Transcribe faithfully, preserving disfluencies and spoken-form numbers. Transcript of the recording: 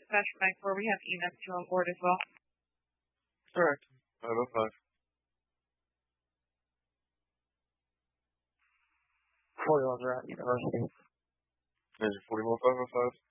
Dispatch nine four, we have E M S two on board as well. Correct. five oh five. forty-one Rock University. Major forty-one five oh five.